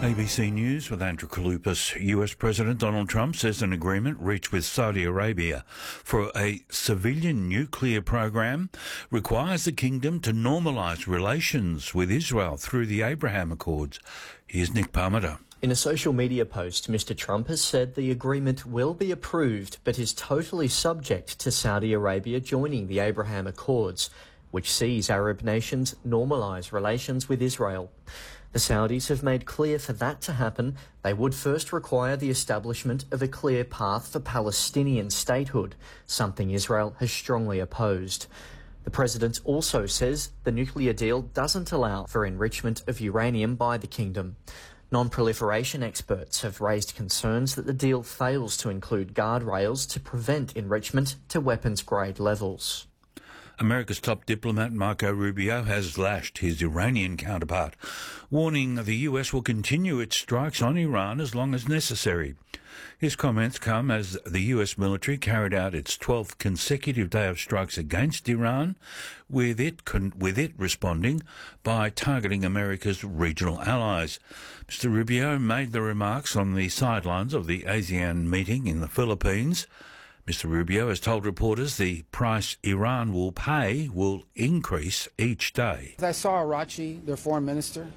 ABC News with Andrew Kaloupas. US President Donald Trump says an agreement reached with Saudi Arabia for a civilian nuclear program requires the kingdom to normalise relations with Israel through the Abraham Accords. Here's Nick Parmenter. In a social media post, Mr. Trump has said the agreement will be approved but is totally subject to Saudi Arabia joining the Abraham Accords, which sees Arab nations normalise relations with Israel. The Saudis have made clear for that to happen, they would first require the establishment of a clear path for Palestinian statehood, something Israel has strongly opposed. The president also says the nuclear deal doesn't allow for enrichment of uranium by the kingdom. Non-proliferation experts have raised concerns that the deal fails to include guardrails to prevent enrichment to weapons-grade levels. America's top diplomat Marco Rubio has lashed his Iranian counterpart, warning the US will continue its strikes on Iran as long as necessary. His comments come as the US military carried out its 12th consecutive day of strikes against Iran, with it responding by targeting America's regional allies. Mr. Rubio made the remarks on the sidelines of the ASEAN meeting in the Philippines. Mr. Rubio has told reporters the price Iran will pay will increase each day. I saw Arachi, their foreign minister,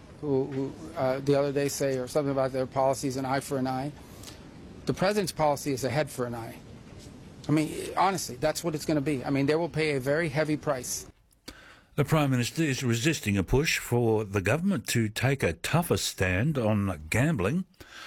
who the other day say or something about their policy is an eye for an eye. The president's policy is a head for an eye. I mean, honestly, that's what it's going to be. I mean, they will pay a very heavy price. The Prime Minister is resisting a push for the government to take a tougher stand on gambling,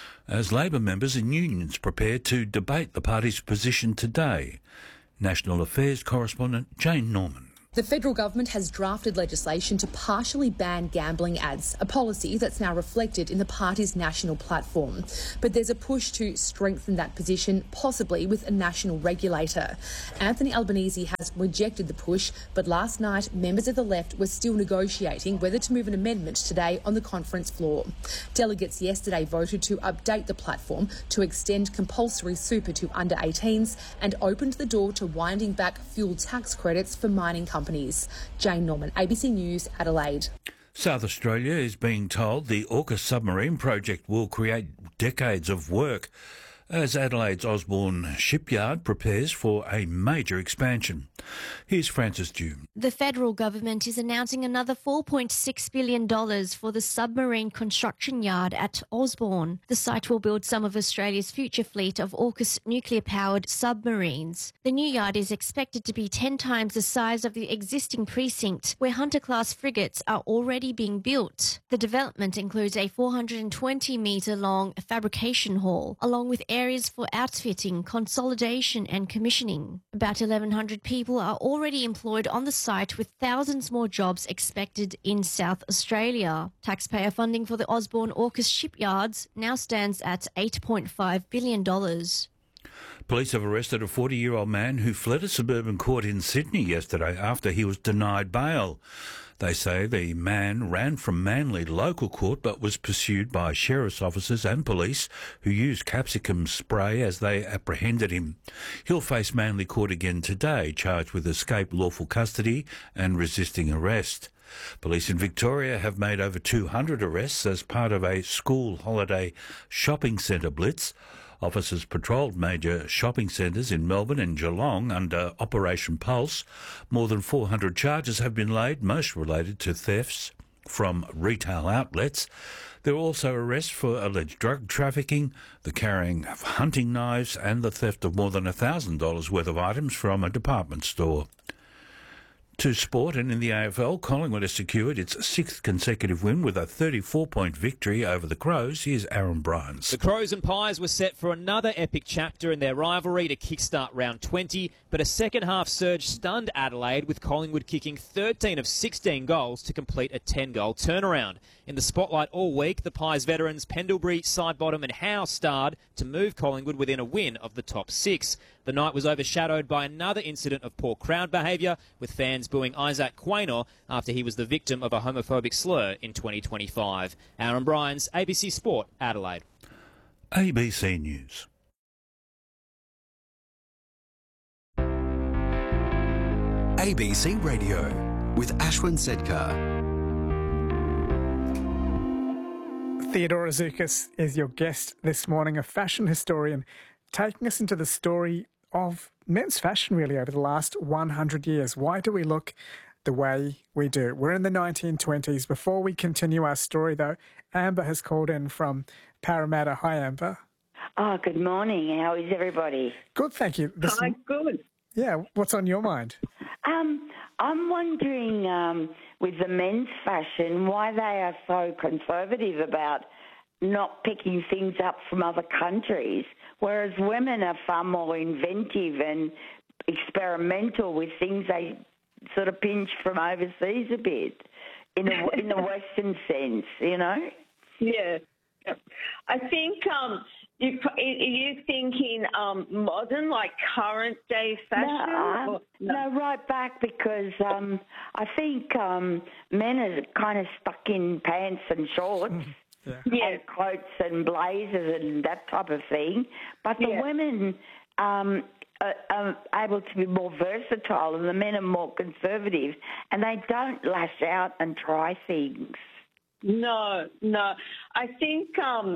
as Labor members and unions prepare to debate the party's position today. National Affairs correspondent Jane Norman. The federal government has drafted legislation to partially ban gambling ads, a policy that's now reflected in the party's national platform. But there's a push to strengthen that position, possibly with a national regulator. Anthony Albanese has rejected the push, but last night members of the left were still negotiating whether to move an amendment today on the conference floor. Delegates yesterday voted to update the platform to extend compulsory super to under 18s and opened the door to winding back fuel tax credits for mining companies. Jane Norman, ABC News, Adelaide. South Australia is being told the AUKUS submarine project will create decades of work as Adelaide's Osborne shipyard prepares for a major expansion. Here's Frances Dew. The federal government is announcing another $4.6 billion for the submarine construction yard at Osborne. The site will build some of Australia's future fleet of AUKUS nuclear-powered submarines. The new yard is expected to be 10 times the size of the existing precinct, where Hunter-class frigates are already being built. The development includes a 420-metre-long fabrication hall, along with areas for outfitting, consolidation and commissioning. About 1,100 people are already employed on the site, with thousands more jobs expected in South Australia. Taxpayer funding for the Osborne AUKUS shipyards now stands at $8.5 billion. Police have arrested a 40-year-old man who fled a suburban court in Sydney yesterday after he was denied bail. They say the man ran from Manly local court but was pursued by sheriff's officers and police who used capsicum spray as they apprehended him. He'll face Manly court again today, charged with escape, lawful custody and resisting arrest. Police in Victoria have made over 200 arrests as part of a school holiday shopping centre blitz. Officers patrolled major shopping centres in Melbourne and Geelong under Operation Pulse. More than 400 charges have been laid, most related to thefts from retail outlets. There were also arrests for alleged drug trafficking, the carrying of hunting knives and the theft of more than $1,000 worth of items from a department store. To sport, and in the AFL, Collingwood has secured its sixth consecutive win with a 34-point victory over the Crows. Here's Aaron Bryans. The Crows and Pies were set for another epic chapter in their rivalry to kickstart round 20, but a second-half surge stunned Adelaide, with Collingwood kicking 13 of 16 goals to complete a 10-goal turnaround. In the spotlight all week, the Pies veterans Pendlebury, Sidebottom and Howe starred to move Collingwood within a win of the top six. The night was overshadowed by another incident of poor crowd behaviour, with fans booing Isaac Quaynor after he was the victim of a homophobic slur in 2025. Aaron Bryans, ABC Sport, Adelaide. ABC News. ABC Radio with Ashwin Sedkar. Theodora Zoukis is your guest this morning, a fashion historian, taking us into the story of men's fashion really over the last 100 years. Why do we look the way we do? We're in the 1920s. Before we continue our story, though, Amber has called in from Parramatta. Hi, Amber. Oh, good morning. How is everybody? Good, thank you. Hi, good. Yeah, what's on your mind? I'm wondering with the men's fashion why they are so conservative about not picking things up from other countries, whereas women are far more inventive and experimental with things they sort of pinch from overseas a bit in the Western sense, you know? Yeah. I think you thinking modern, like current day fashion? No, right back, because I think men are kind of stuck in pants and shorts. And coats and blazers and that type of thing. But the women are able to be more versatile, and the men are more conservative, and they don't lash out and try things. No. I think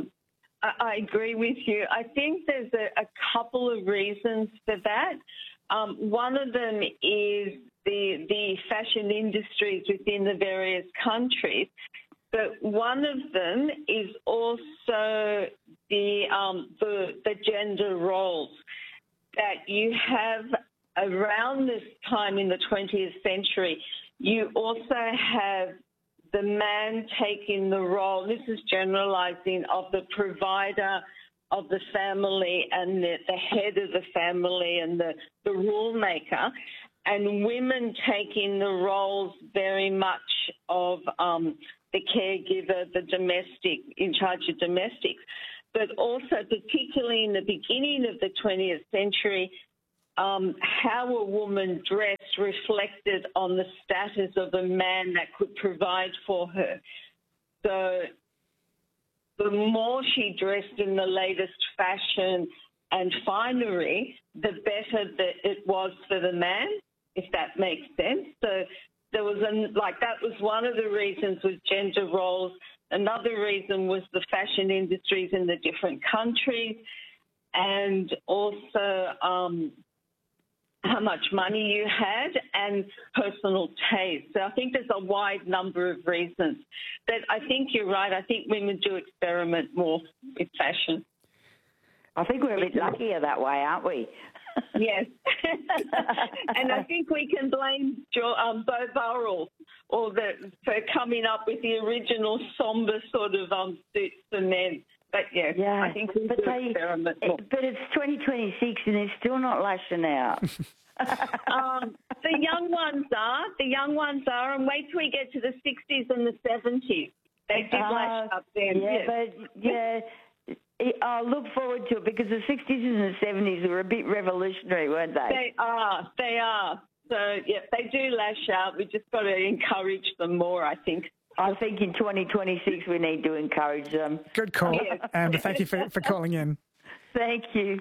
I agree with you. I think there's a couple of reasons for that. One of them is the fashion industries within the various countries. But one of them is also the gender roles that you have around this time in the 20th century. You also have the man taking the role, this is generalising, of the provider of the family and the head of the family and the rule maker, and women taking the roles very much of the caregiver, the domestic, in charge of domestics. But also, particularly in the beginning of the 20th century, how a woman dressed reflected on the status of a man that could provide for her. So the more she dressed in the latest fashion and finery, the better that it was for the man, if that makes sense. So there was that was one of the reasons with gender roles. Another reason was the fashion industries in the different countries, and also how much money you had and personal taste. So I think there's a wide number of reasons. But I think you're right. I think women do experiment more with fashion. I think we're a bit luckier that way, aren't we? Yes. And I think we can blame Beau Burrell for coming up with the original sombre sort of suits for men. But yeah, I think we do experiment more. But it's 2026 and they're still not lashing out. The young ones are, and wait till we get to the 60s and the 70s. They did lash up then. I look forward to it, because the 60s and the 70s were a bit revolutionary, weren't they? They are. So, yeah, they do lash out. We just got to encourage them more, I think. I think in 2026 we need to encourage them. Good call, Amber. Thank you for calling in. Thank you.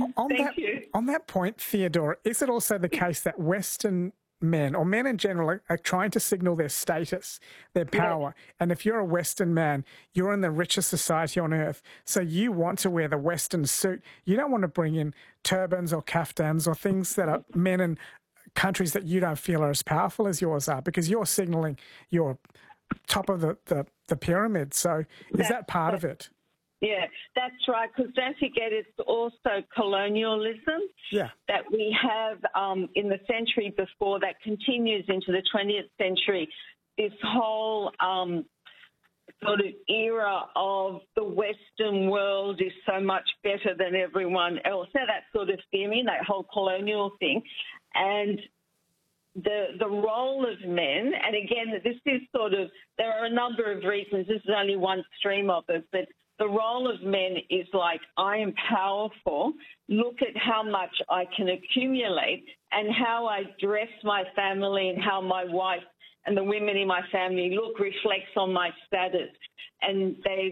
On that point, Theodora, is it also the case that Western men, or men in general, are trying to signal their status, their power? And if you're a Western man, you're in the richest society on earth, so you want to wear the Western suit. You don't want to bring in turbans or kaftans or things that are men in countries that you don't feel are as powerful as yours are, because you're signalling you're top of the pyramid. So is that part of it? Yeah, that's right, because don't forget it's also colonialism that we have in the century before that continues into the 20th century, this whole sort of era of the Western world is so much better than everyone else. Now, that sort of theory, that whole colonial thing, and the role of men, and again, this is sort of, there are a number of reasons, this is only one stream of it, but the role of men is like, I am powerful, look at how much I can accumulate and how I dress my family and how my wife and the women in my family look reflects on my status. And they,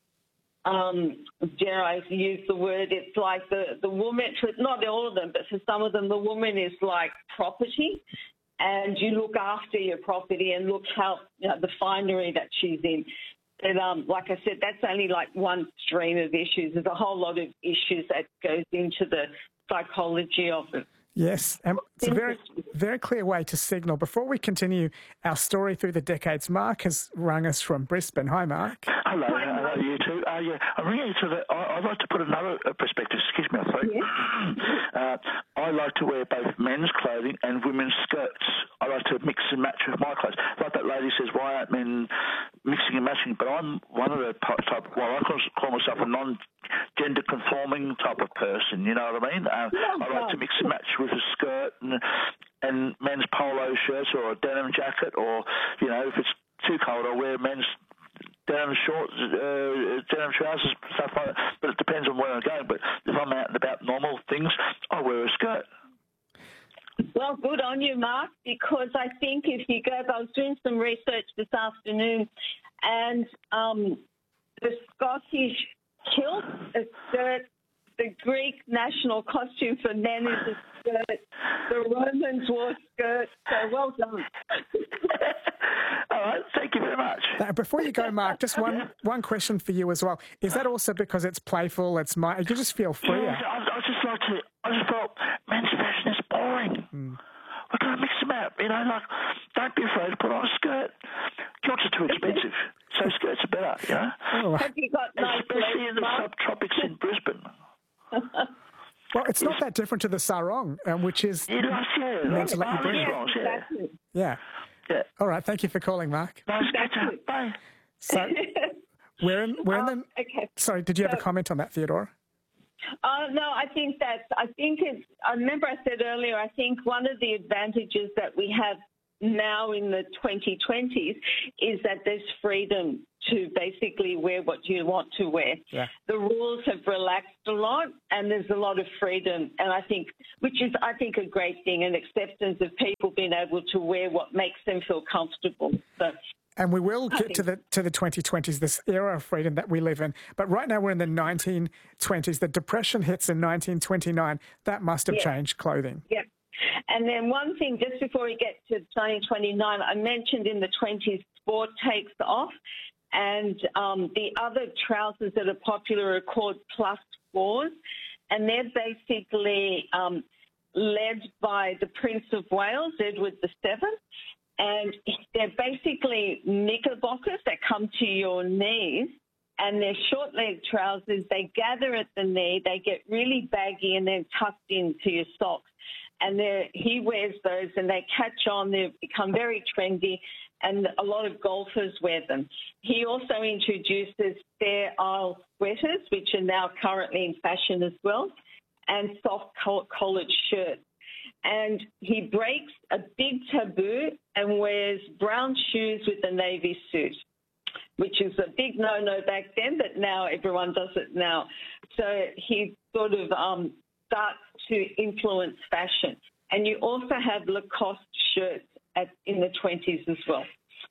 dare I use the word, it's like the woman, not all of them, but for some of them, the woman is like property. And you look after your property and look how, the finery that she's in. But like I said, that's only like one stream of issues. There's a whole lot of issues that goes into the psychology of it. Yes, and it's a very, very clear way to signal. Before we continue our story through the decades, Mark has rung us from Brisbane. Hi, Mark. Hello, you two. Yeah, I'm ringing you so that I'd like to put another perspective. Excuse me, I'm sorry. Yeah. I like to wear both men's clothing and women's skirts. I like to mix and match with my clothes. Like that lady says, why aren't men mixing and matching? But I'm one of the type, well, I call myself a non-gender conforming type of person, you know what I mean? I like to mix and match with a skirt and men's polo shirts or a denim jacket, or, you know, if it's too cold, I'll wear men's denim shorts, denim trousers, stuff like that. But it depends on where I'm going. But if I'm out and about normal things, I wear a skirt. Well, good on you, Mark, because I think if you go, I was doing some research this afternoon, and the Scottish kilt, a skirt, the Greek national costume for men is a skirt, the Romans wore skirts, so well done. All right, thank you very much. Now, before you go, Mark, just one question for you as well. Is that also because it's playful, you just feel freer? Yeah, I just thought men's fashion is boring. We're going to mix them out, you know, like, don't be afraid to put on a skirt. Kilts are too expensive, so skirts are better, you know. Oh. Have you got nice especially legs, in the Mark? subtropics in Brisbane. Well, it's not that different to the sarong, which is meant to let you breathe. Exactly. Yeah. All right, thank you for calling, Mark. Nice catch up. Bye. So, we're in the... Okay. Sorry, did you have a comment on that, Theodora? No, I remember I said earlier, I think one of the advantages that we have now in the 2020s is that there's freedom to basically wear what you want to wear. Yeah. The rules have relaxed a lot, and there's a lot of freedom, and which is a great thing, and acceptance of people being able to wear what makes them feel comfortable. So, and we will get to the 2020s, this era of freedom that we live in. But right now we're in the 1920s. The Depression hits in 1929. That must have changed clothing. Yep. And then one thing, just before we get to 1929, I mentioned in the 20s, sport takes off, and the other trousers that are popular are called plus fours, and they're basically led by the Prince of Wales, Edward VII, and they're basically knickerbockers that come to your knees, and they're short-leg trousers. They gather at the knee, they get really baggy and then tucked into your socks. And he wears those, and they catch on. They've become very trendy, and a lot of golfers wear them. He also introduces Fair Isle sweaters, which are now currently in fashion as well, and soft collared shirts. And he breaks a big taboo and wears brown shoes with a navy suit, which is a big no-no back then, but now everyone does it now. So he sort of starts to influence fashion. And you also have Lacoste shirts in the 20s as well.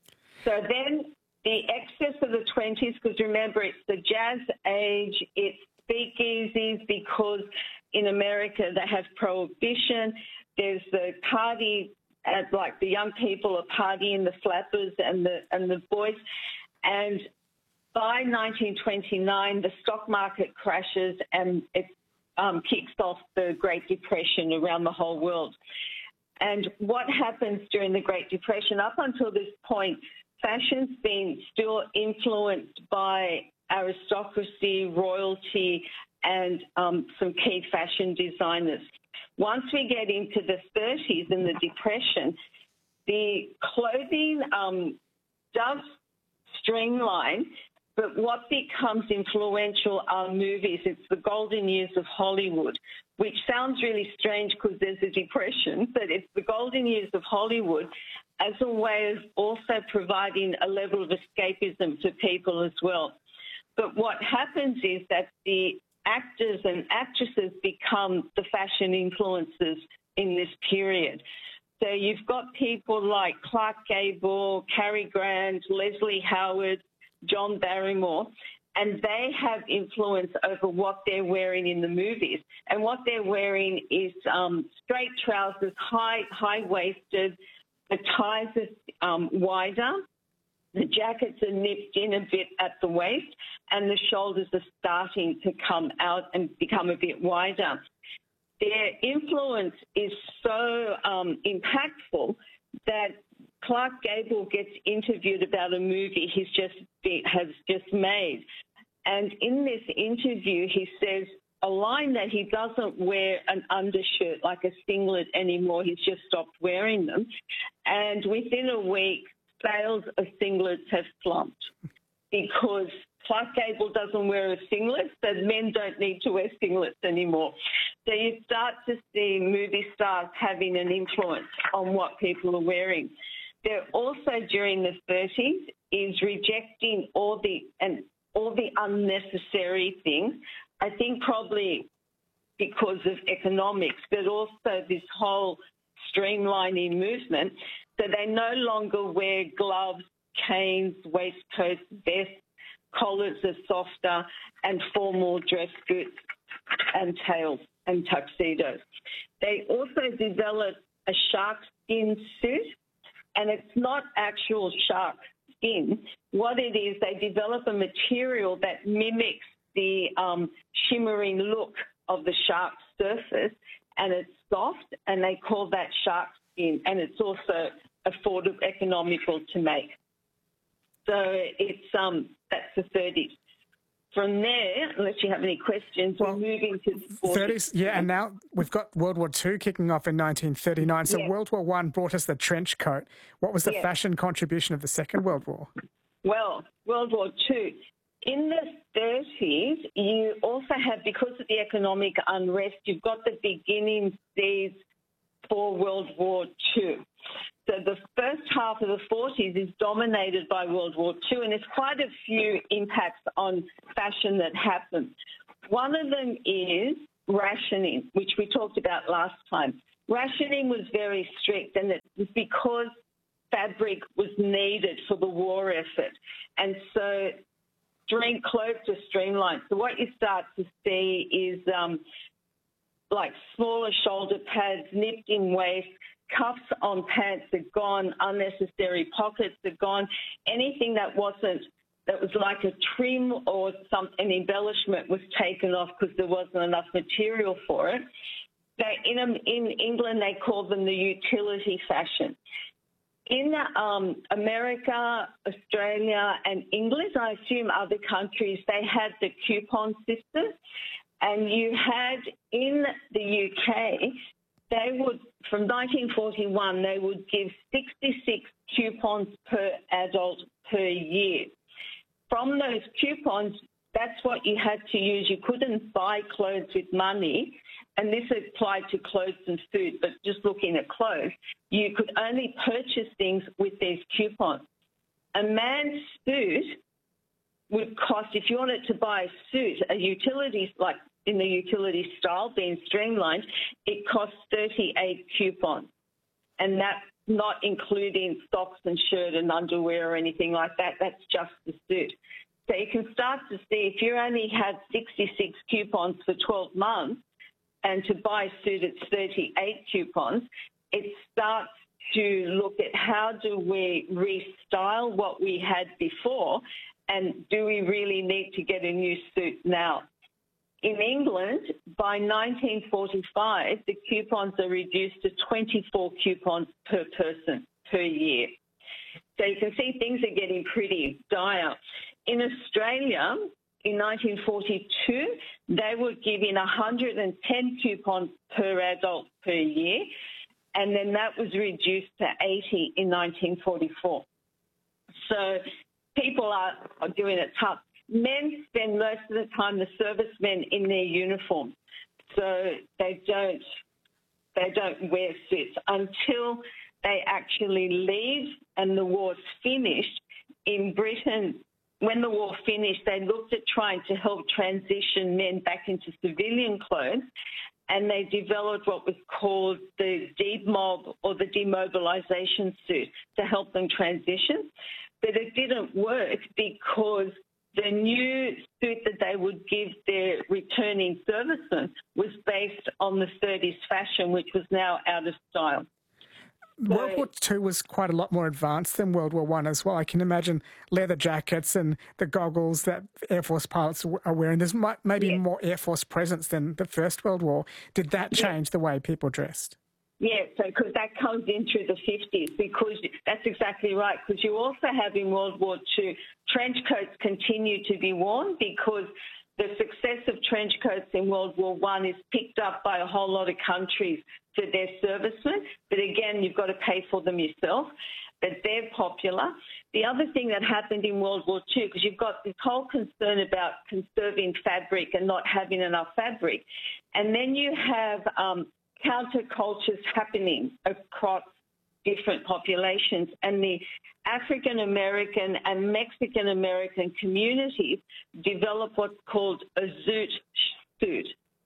So then the excess of the 20s, because remember, it's the jazz age, it's speakeasies, because in America they have prohibition. There's the party, like the young people are partying, the flappers and the boys. And by 1929, the stock market crashes, and it kicks off the Great Depression around the whole world. And what happens during the Great Depression? Up until this point, fashion's been still influenced by aristocracy, royalty, and some key fashion designers. Once we get into the 30s and the Depression, the clothing does streamline, but what becomes influential are movies. It's the golden years of Hollywood, which sounds really strange because there's a depression, but it's the golden years of Hollywood as a way of also providing a level of escapism to people as well. But what happens is that the actors and actresses become the fashion influencers in this period. So you've got people like Clark Gable, Cary Grant, Leslie Howard, John Barrymore, and they have influence over what they're wearing in the movies. And what they're wearing is straight trousers, high-waisted, the ties are wider, The jackets are nipped in a bit at the waist, and the shoulders are starting to come out and become a bit wider. Their influence is so impactful that Clark Gable gets interviewed about a movie has just made. And in this interview, he says a line that he doesn't wear an undershirt like a singlet anymore. He's just stopped wearing them. And within a week, sales of singlets have slumped because Clark Gable doesn't wear a singlet, so men don't need to wear singlets anymore. So you start to see movie stars having an influence on what people are wearing. They're also, during the 30s, is rejecting all the unnecessary things. I think probably because of economics, but also this whole streamlining movement. So they no longer wear gloves, canes, waistcoats, vests, collars are softer, and formal dress boots and tails and tuxedos. They also developed a shark skin suit, and it's not actual shark skin. What it is, they develop a material that mimics the shimmering look of the shark surface, and it's soft, and they call that shark skin, and it's also affordable, economical to make. So it's that's the 30s. From there, unless you have any questions, we're moving to the 40s. Yeah, and now we've got World War II kicking off in 1939. So Yeah. World War I brought us the trench coat. What was the fashion contribution of the Second World War? Well, World War II. In the 30s, you also have, because of the economic unrest, you've got the beginning stage for World War II. So the first half of the 40s is dominated by World War II, and there's quite a few impacts on fashion that happen. One of them is rationing, which we talked about last time. Rationing was very strict, and it was because fabric was needed for the war effort. And so clothes are streamlined. So what you start to see is like smaller shoulder pads, nipped in waist, cuffs on pants are gone, unnecessary pockets are gone. Anything that was like a trim or an embellishment was taken off because there wasn't enough material for it. In England, they call them the utility fashion. In America, Australia and England, I assume other countries, they had the coupon system. And you had in the UK, they would, from 1941, they would give 66 coupons per adult per year. From those coupons, that's what you had to use. You couldn't buy clothes with money, and this applied to clothes and food, but just looking at clothes, you could only purchase things with these coupons. A man's suit would cost, if you wanted to buy a suit, a utility, like in the utility style, being streamlined, it costs 38 coupons. And that's not including socks and shirt and underwear or anything like that. That's just the suit. So you can start to see if you only had 66 coupons for 12 months and to buy a suit it's 38 coupons, it starts to look at how do we restyle what we had before, and do we really need to get a new suit now? In England, by 1945, the coupons are reduced to 24 coupons per person per year. So you can see things are getting pretty dire. In Australia, in 1942, they were giving 110 coupons per adult per year, and then that was reduced to 80 in 1944. So people are doing it tough. Men spend most of the time, the servicemen, in their uniform, so they don't wear suits until they actually leave and the war's finished. In Britain, when the war finished, they looked at trying to help transition men back into civilian clothes, and they developed what was called the demob or the demobilisation suit to help them transition. But it didn't work because the new suit that they would give their returning servicemen was based on the 30s fashion, which was now out of style. World War II was quite a lot more advanced than World War I as well. I can imagine leather jackets and the goggles that Air Force pilots are wearing. There's maybe more Air Force presence than the First World War. Did that change the way people dressed? Yeah, so because that comes in through the 50s, because that's exactly right, because you also have in World War II, trench coats continue to be worn because the success of trench coats in World War I is picked up by a whole lot of countries for their servicemen. But again, you've got to pay for them yourself. But they're popular. The other thing that happened in World War II, because you've got this whole concern about conserving fabric and not having enough fabric, and then you have countercultures happening across different populations, and the African American and Mexican American communities develop what's called a zoot suit,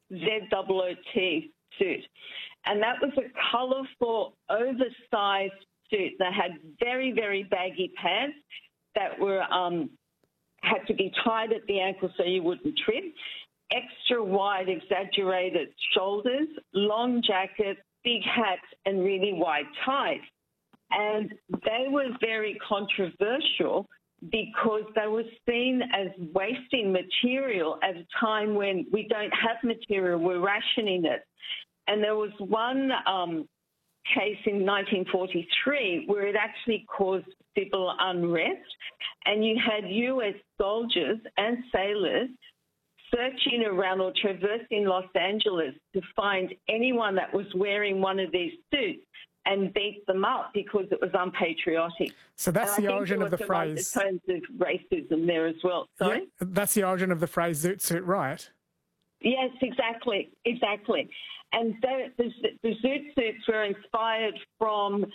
Z-O-O-T suit. And that was a colourful, oversized suit that had very, very baggy pants that were had to be tied at the ankle so you wouldn't trip, extra wide, exaggerated shoulders, long jackets, big hats, and really wide ties. And they were very controversial because they were seen as wasting material at a time when we don't have material, we're rationing it. And there was one case in 1943 where it actually caused civil unrest, and you had US soldiers and sailors searching around or traversing Los Angeles to find anyone that was wearing one of these suits and beat them up because it was unpatriotic. So that's the origin of the phrase. Undertones of racism there as well. Sorry? Yeah, that's the origin of the phrase zoot suit, right? Yes, exactly. And the zoot suits were inspired from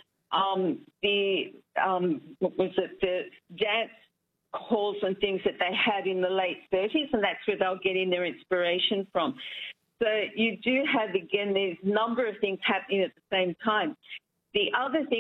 the dance halls and things that they had in the late 30s, and that's where they'll getting their inspiration from. So you do have, again, there's a number of things happening at the same time. The other thing